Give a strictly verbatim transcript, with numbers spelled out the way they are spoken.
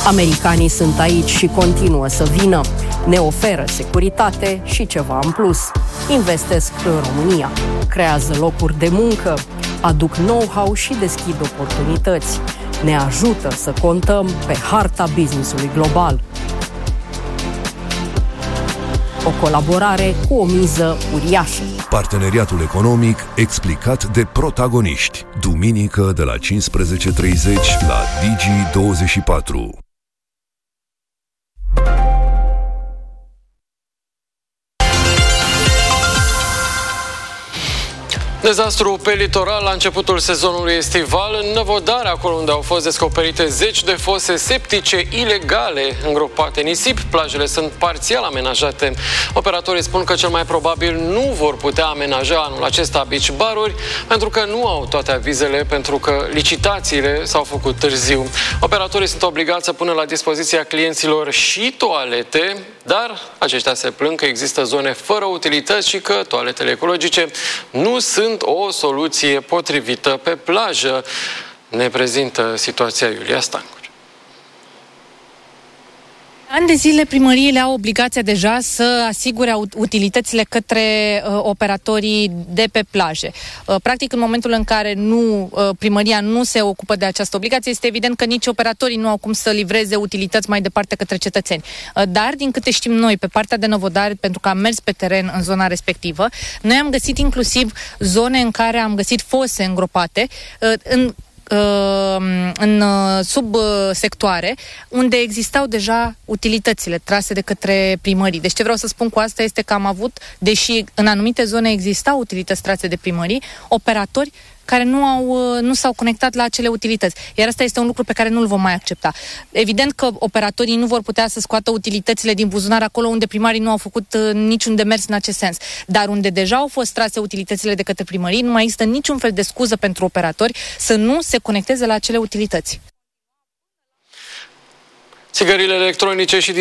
Americanii sunt aici și continuă să vină. Ne oferă securitate și ceva în plus. Investesc în România, creează locuri de muncă, aduc know-how și deschid oportunități. Ne ajută să contăm pe harta business-ului global. O colaborare cu o miză uriașă. Parteneriatul economic explicat de protagoniști. Duminică de la cincisprezece și treizeci la Digi douăzeci și patru. Dezastru pe litoral la începutul sezonului estival, în Năvodari, acolo unde au fost descoperite zeci de fose septice ilegale îngropate în nisip. Plajele sunt parțial amenajate. Operatorii spun că cel mai probabil nu vor putea amenaja anul acesta beach baruri pentru că nu au toate avizele, pentru că licitațiile s-au făcut târziu. Operatorii sunt obligați să pună la dispoziția clienților și toalete, dar aceștia se plâng că există zone fără utilități și că toaletele ecologice nu sunt o soluție potrivită pe plajă. Ne prezintă situația Iulia Stancu. Ani de zile primăriile au obligația deja să asigure utilitățile către uh, operatorii de pe plaje. Uh, practic, în momentul în care nu, uh, primăria nu se ocupă de această obligație, este evident că nici operatorii nu au cum să livreze utilități mai departe către cetățeni. Uh, dar, din câte știm noi, pe partea de Năvodari, pentru că am mers pe teren în zona respectivă, noi am găsit inclusiv zone în care am găsit fose îngropate, uh, în în subsectoare unde existau deja utilitățile trase de către primării. Deci ce vreau să spun cu asta este că am avut, deși în anumite zone existau utilități trase de primării, operatori care nu, au, nu s-au conectat la acele utilități. Iar asta este un lucru pe care nu-l vom mai accepta. Evident că operatorii nu vor putea să scoată utilitățile din buzunar acolo unde primarii nu au făcut uh, niciun demers în acest sens. Dar unde deja au fost trase utilitățile de către primării, nu mai există niciun fel de scuză pentru operatori să nu se conecteze la acele utilități. Țigările electronice și